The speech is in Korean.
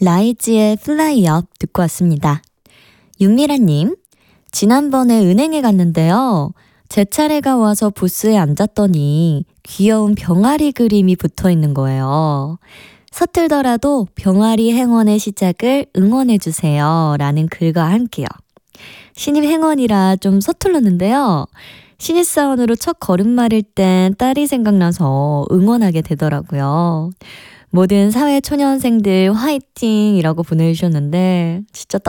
라이즈의 Fly Up 듣고 왔습니다. 윤미라님, 지난번에 은행에 갔는데요. 제 차례가 와서 부스에 앉았더니 귀여운 병아리 그림이 붙어 있는 거예요. 서툴더라도 병아리 행원의 시작을 응원해주세요. 라는 글과 함께요. 신입 행원이라 좀 서툴렀는데요. 신입사원으로 첫 걸음마일 땐 딸이 생각나서 응원하게 되더라고요. 모든 사회초년생들 화이팅이라고 보내주셨는데 진짜